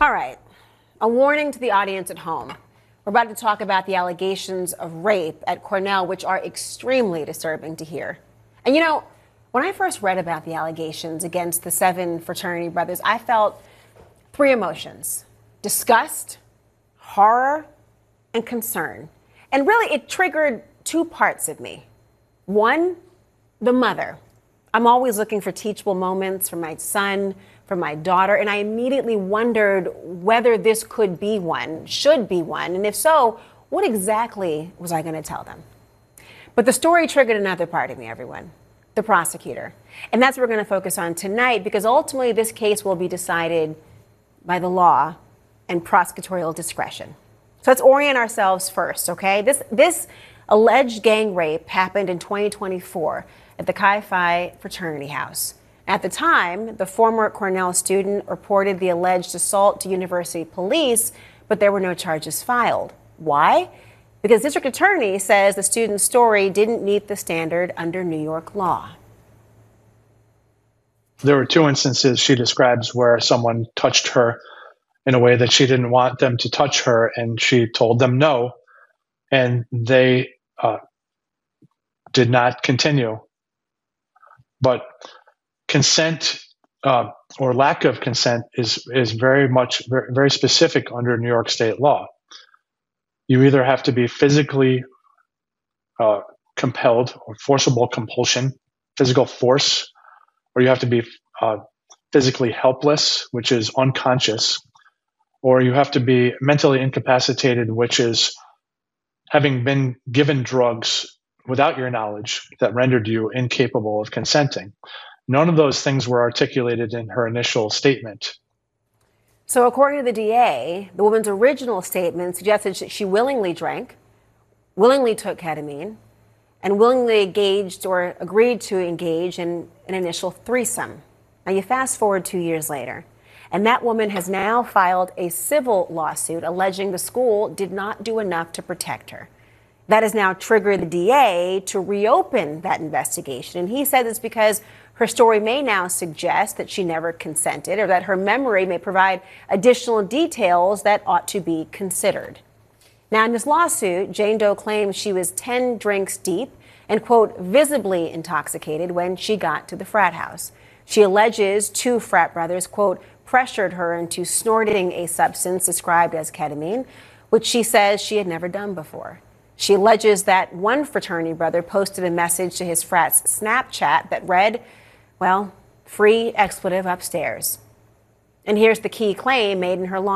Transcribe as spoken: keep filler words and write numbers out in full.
All right. A warning to the audience at home. We're about to talk about the allegations of rape at Cornell, which are extremely disturbing to hear. And you know, when I first read about the allegations against the seven fraternity brothers, I felt three emotions: disgust, horror, and concern. And really, it triggered two parts of me. One, the mother. I'm always looking for teachable moments for my son, for my daughter, and I immediately wondered whether this could be one, should be one, and if so, what exactly was I going to tell them? But the story triggered another part of me, everyone, the prosecutor. And that's what we're going to focus on tonight, because ultimately this case will be decided by the law and prosecutorial discretion. So let's orient ourselves first, okay? This, this alleged gang rape happened in twenty twenty-four at the Chi Phi fraternity house. At the time, the former Cornell student reported the alleged assault to university police, but there were no charges filed. Why? Because district attorney says the student's story didn't meet the standard under New York law. There were two instances she describes where someone touched her in a way that she didn't want them to touch her, and she told them no, and they uh, did not continue. But consent uh, or lack of consent is is very much very, very specific under New York state law. You either have to be physically uh, compelled or forcible compulsion, physical force, or you have to be uh, physically helpless, which is unconscious, or you have to be mentally incapacitated, which is having been given drugs without your knowledge that rendered you incapable of consenting. None of those things were articulated in her initial statement. So according to the D A, the woman's original statement suggested that she willingly drank, willingly took ketamine, and willingly engaged or agreed to engage in an initial threesome. Now you fast forward two years later, and that woman has now filed a civil lawsuit alleging the school did not do enough to protect her. That has now triggered the D A to reopen that investigation. And he says it's because her story may now suggest that she never consented, or that her memory may provide additional details that ought to be considered. Now, in this lawsuit, Jane Doe claims she was ten drinks deep and, quote, visibly intoxicated when she got to the frat house. She alleges two frat brothers, quote, pressured her into snorting a substance described as ketamine, which she says she had never done before. She alleges that one fraternity brother posted a message to his frat's Snapchat that read, well, free expletive upstairs. And here's the key claim made in her law.